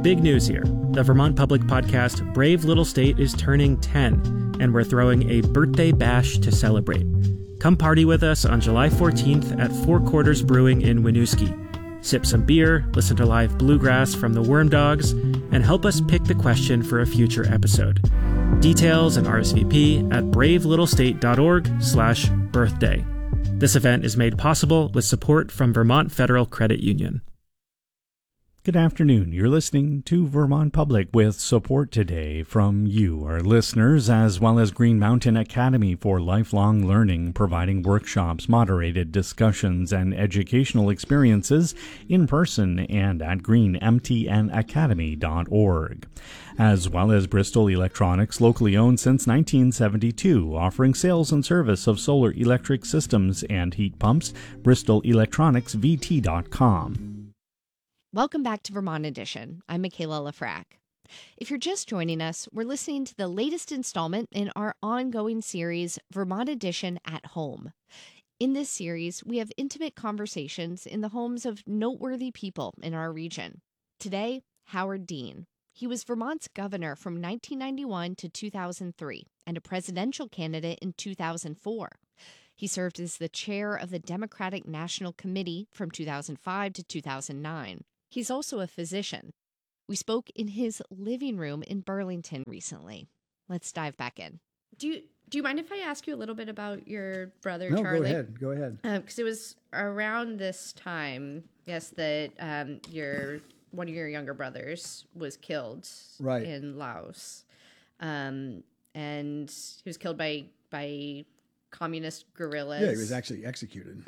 Big news here. The Vermont Public podcast Brave Little State is turning 10, and we're throwing a birthday bash to celebrate. Come party with us on July 14th at Four Quarters Brewing in Winooski. Sip some beer, listen to live bluegrass from the Worm Dogs, and help us pick the question for a future episode. Details and RSVP at bravelittlestate.org/birthday. This event is made possible with support from Vermont Federal Credit Union. Good afternoon. You're listening to Vermont Public with support today from you, our listeners, as well as Green Mountain Academy for Lifelong Learning, providing workshops, moderated discussions, and educational experiences in person and at greenmtnacademy.org. As well as Bristol Electronics, locally owned since 1972, offering sales and service of solar electric systems and heat pumps, BristolElectronicsVT.com. Welcome back to Vermont Edition. I'm Michaela Lafrac. If you're just joining us, we're listening to the latest installment in our ongoing series, Vermont Edition at Home. In this series, we have intimate conversations in the homes of noteworthy people in our region. Today, Howard Dean. He was Vermont's governor from 1991 to 2003 and a presidential candidate in 2004. He served as the chair of the Democratic National Committee from 2005 to 2009. He's also a physician. We spoke in his living room in Burlington recently. Let's dive back in. Do you mind if I ask you a little bit about your brother, No, Charlie? Go ahead. Because it was around this time, yes, that one of your younger brothers was killed in Laos. And he was killed by communist guerrillas. Yeah, he was actually executed.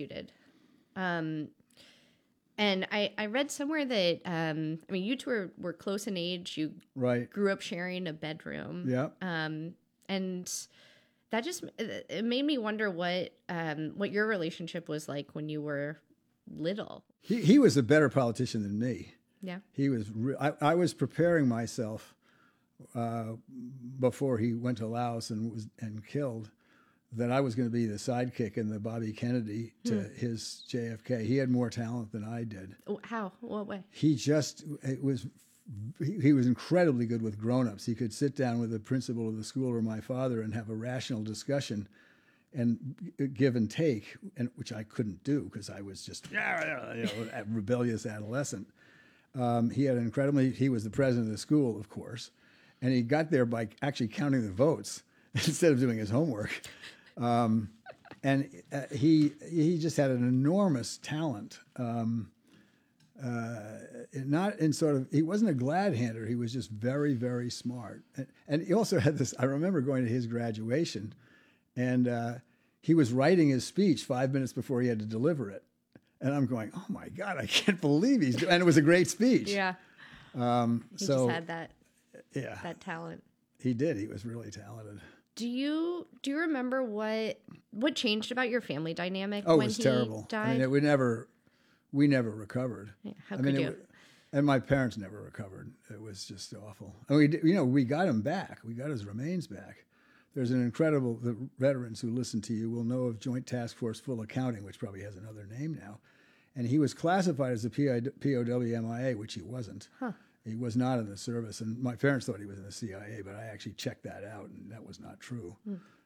And I read somewhere that, you two were close in age. You grew up sharing a bedroom. Yeah. And that just, it made me wonder what your relationship was like when you were little. He was a better politician than me. Yeah. He was. I was preparing myself before he went to Laos and killed, that I was going to be the sidekick in the Bobby Kennedy to his JFK. He had more talent than I did. How? What way? He was incredibly good with grown-ups. He could sit down with the principal of the school or my father and have a rational discussion and give and take, and which I couldn't do because I was just a rebellious adolescent. He was the president of the school, of course, and he got there by actually counting the votes instead of doing his homework. And he just had an enormous talent. Not in sort of, he wasn't a glad-hander. He was just very, very smart. And he also had this, I remember going to his graduation, and he was writing his speech 5 minutes before he had to deliver it. And I'm going, oh my God, I can't believe he's doing, and it was a great speech. Yeah. He just had that talent. He did. He was really talented. Do you remember what changed about your family dynamic when he died? Oh, it was terrible. I mean, we never recovered. Yeah, how could you? And my parents never recovered. It was just awful. And we got him back. We got his remains back. There's an incredible, the veterans who listen to you will know of Joint Task Force Full Accounting, which probably has another name now. And he was classified as a POW MIA, which he wasn't. Huh. He was not in the service, and my parents thought he was in the CIA, but I actually checked that out, and that was not true.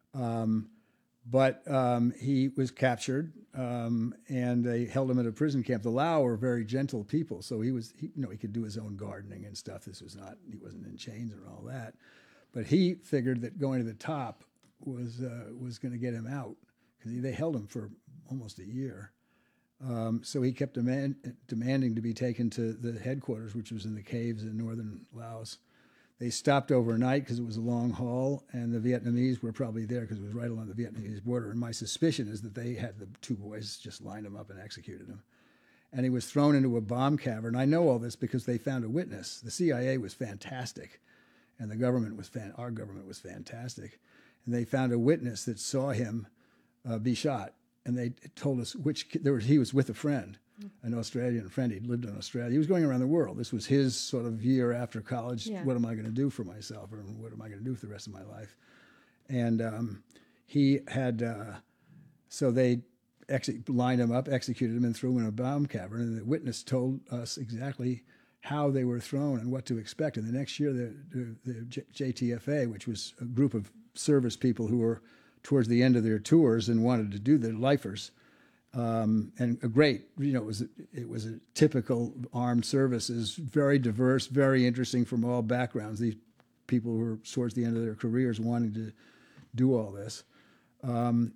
But he was captured, and they held him at a prison camp. The Lao were very gentle people, so he could do his own gardening and stuff. He wasn't in chains or all that. But he figured that going to the top was going to get him out, because they held him for almost a year. So he kept demanding to be taken to the headquarters, which was in the caves in northern Laos. They stopped overnight because it was a long haul, and the Vietnamese were probably there because it was right along the Vietnamese border. And my suspicion is that they had the two boys just lined him up and executed him. And he was thrown into a bomb cavern. I know all this because they found a witness. The CIA was fantastic, and our government was fantastic. And they found a witness that saw him be shot. And they told us he was with a friend, an Australian friend. He'd lived in Australia. He was going around the world. This was his sort of year after college. Yeah. What am I going to do for myself, or what am I going to do for the rest of my life? And he had, so they actually lined him up, executed him, and threw him in a bomb cavern. And the witness told us exactly how they were thrown and what to expect. And the next year, the JTFA, which was a group of service people who were towards the end of their tours and wanted to do the lifers, and a great, it was a typical armed services, very diverse, very interesting from all backgrounds. These people who were towards the end of their careers wanting to do all this, and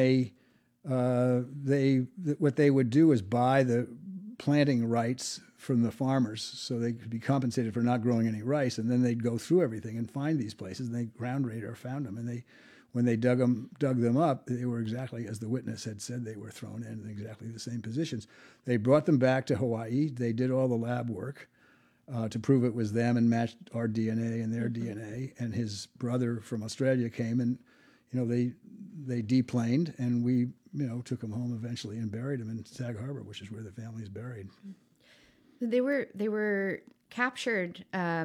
what they would do is buy the planting rights from the farmers so they could be compensated for not growing any rice, and then they'd go through everything and find these places, and they ground radar found them, and when they dug them up, they were exactly as the witness had said. They were thrown in exactly the same positions. They brought them back to Hawaii. They did all the lab work to prove it was them and matched our DNA and their DNA. And his brother from Australia came, and they deplaned, and we took him home eventually and buried him in Sag Harbor, which is where the family is buried. They were captured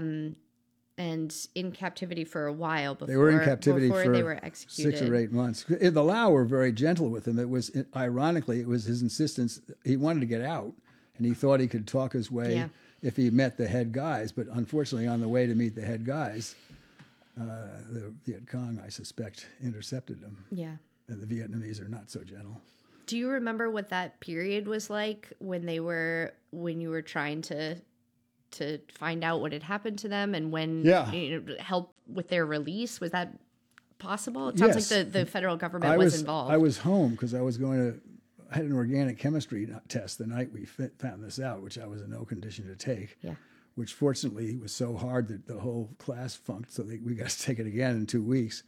and in captivity for a while before they were in captivity for they were executed. 6 or 8 months. The Lao were very gentle with him. It was ironically his insistence. He wanted to get out, and he thought he could talk his way if he met the head guys. But unfortunately, on the way to meet the head guys, the Viet Cong, I suspect, intercepted him. Yeah, and the Vietnamese are not so gentle. Do you remember what that period was like when you were trying to find out what had happened to them, and when help with their release? Was that possible? It sounds like the federal government was involved. I was home because I had an organic chemistry test the night we found this out, which I was in no condition to take. Yeah. Which fortunately was so hard that the whole class funked, so we got to take it again in 2 weeks.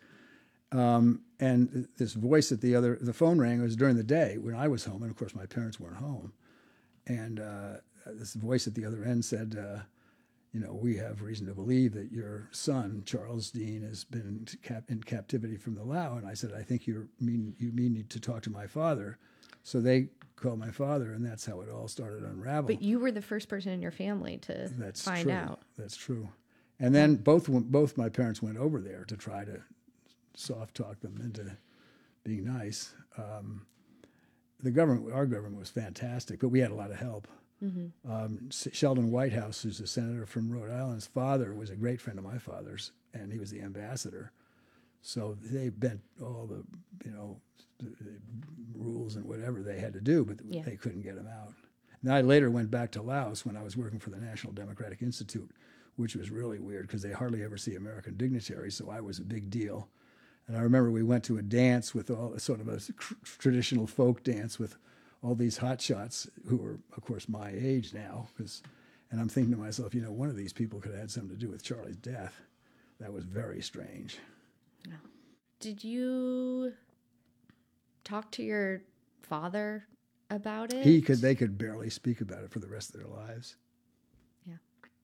And this voice at the phone rang. It was during the day when I was home, and of course my parents weren't home. And this voice at the other end said, we have reason to believe that your son, Charles Dean, has been in captivity from the Lao. And I said, I think you mean to talk to my father. So they called my father, and that's how it all started to unravel. But you were the first person in your family to find out. That's true. And then both my parents went over there to try to soft talk them into being nice. Our government was fantastic, but we had a lot of help. Mm-hmm. Sheldon Whitehouse, who's a senator from Rhode Island's father, was a great friend of my father's, and he was the ambassador. So they bent all the rules and whatever they had to do, but they couldn't get him out. And I later went back to Laos when I was working for the National Democratic Institute, which was really weird because they hardly ever see American dignitaries, so I was a big deal. And I remember we went to a dance with all sort of a traditional folk dance with all these hotshots who were, of course, my age now. And I'm thinking to myself, one of these people could have had something to do with Charlie's death. That was very strange. Yeah. Did you talk to your father about it? They could barely speak about it for the rest of their lives. Yeah.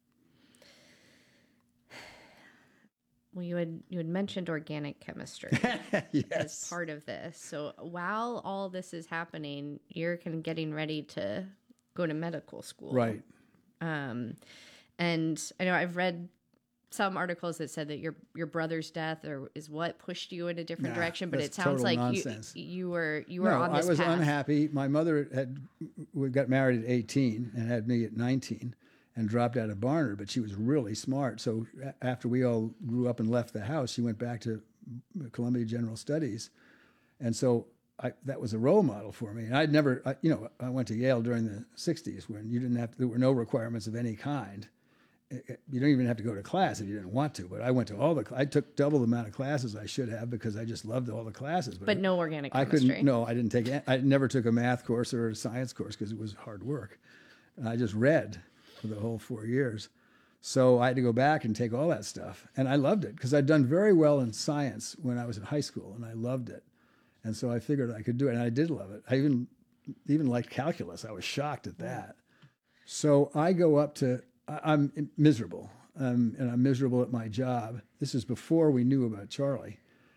Well, you had mentioned organic chemistry as part of this. So while all this is happening, you're kind of getting ready to go to medical school. Right. And I know I've read some articles that said that your brother's death is what pushed you in a different direction, but it sounds like you were on this path. I was unhappy. My mother got married at 18 and had me at 19. And dropped out of Barnard, but she was really smart. So after we all grew up and left the house, she went back to Columbia General Studies, and so that was a role model for me. And I went to Yale during the '60s when there were no requirements of any kind. You don't even have to go to class if you didn't want to. But I went to I took double the amount of classes I should have because I just loved all the classes. But no organic chemistry. I never took a math course or a science course because it was hard work. And I just read for the whole 4 years. So I had to go back and take all that stuff. And I loved it because I'd done very well in science when I was in high school, and I loved it. And so I figured I could do it, and I did love it. I even liked calculus. I was shocked at that. So I go up to, I'm miserable, and I'm miserable at my job. This is before we knew about Charlie.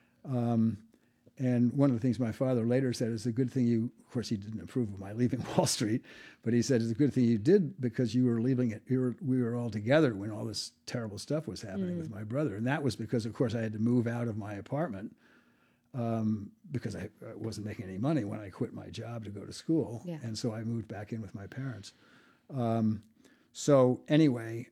And one of the things my father later said is a good thing of course he didn't approve of my leaving Wall Street, but he said it's a good thing you did because you were leaving it. We were all together when all this terrible stuff was happening with my brother. And that was because, of course, I had to move out of my apartment because I wasn't making any money when I quit my job to go to school. Yeah. And so I moved back in with my parents. So anyway,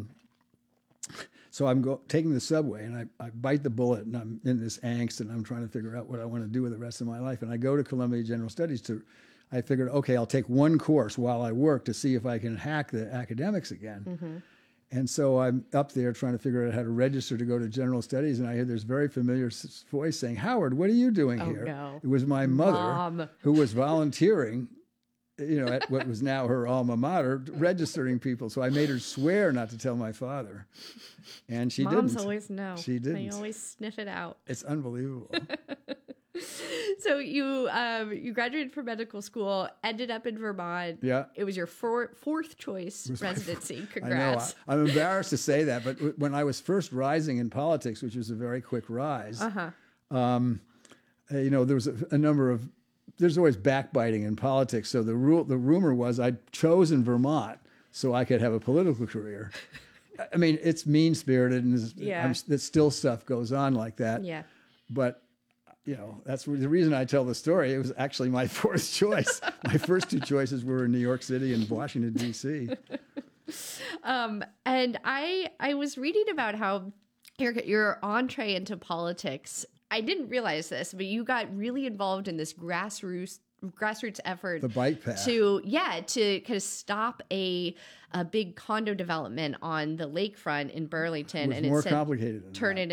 so I'm taking the subway, and I bite the bullet, and I'm in this angst, and I'm trying to figure out what I want to do with the rest of my life. And I go to Columbia General Studies I figured, okay, I'll take one course while I work to see if I can hack the academics again. Mm-hmm. And so I'm up there trying to figure out how to register to go to General Studies, and I hear this very familiar voice saying, "Howard, what are you doing here?" No. It was my mother, Mom. who was volunteering, at what was now her alma mater, registering people. So I made her swear not to tell my father, and she didn't. Moms always know. She didn't. They always sniff it out. It's unbelievable. So you graduated from medical school, ended up in Vermont. Yeah. It was your fourth choice residency. Congrats. I know. I'm embarrassed to say that, but when I was first rising in politics, which was a very quick rise, there was a number of. There's always backbiting in politics. So the rumor was I'd chosen Vermont so I could have a political career. I mean, it's mean-spirited, and that still stuff goes on like that. Yeah. But that's the reason I tell the story. It was actually my fourth choice. My first two choices were in New York City and Washington, D.C. And I was reading about how your entree into politics. I didn't realize this, but you got really involved in this grassroots effort, the bike path, to kind of stop a big condo development on the lakefront in Burlington, and it's more complicated than turn that. it